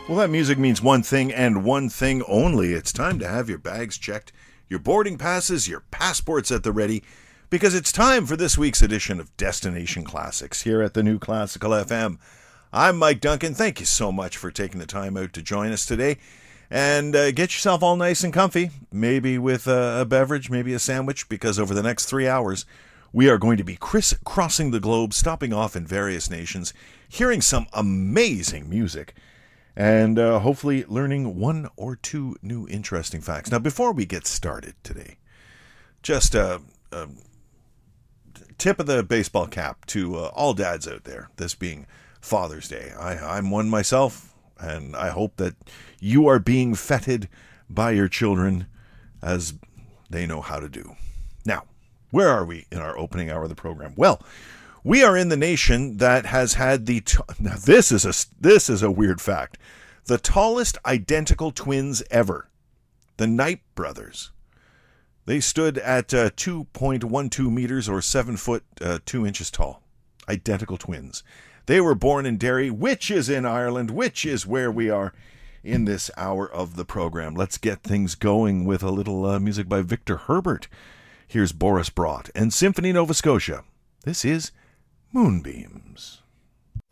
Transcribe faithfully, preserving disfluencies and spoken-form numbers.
Well, that music means one thing and one thing only. It's time to have your bags checked, your boarding passes, your passports at the ready, because it's time for this week's edition of Destination Classics here at the New Classical F M. I'm Mike Duncan. Thank you so much for taking the time out to join us today. And uh, get yourself all nice and comfy, maybe with a, a beverage, maybe a sandwich, because over the next three hours, we are going to be criss-crossing the globe, stopping off in various nations, hearing some amazing music, and uh, hopefully learning one or two new interesting facts. Now, before we get started today, just a, a tip of the baseball cap to uh, all dads out there, this being Father's Day. I, I'm one myself, and I hope that you are being feted by your children as they know how to do. Now, where are we in our opening hour of the program? Well, we are in the nation that has had the t- now this is a this is a weird fact. The tallest identical twins ever, the Knight brothers. They stood at uh, two point one two meters or seven foot uh, two inches tall. Identical twins. They were born in Derry, which is in Ireland, which is where we are in this hour of the program. Let's get things going with a little uh, music by Victor Herbert. Here's Boris Brott and Symphony Nova Scotia. This is Moonbeams.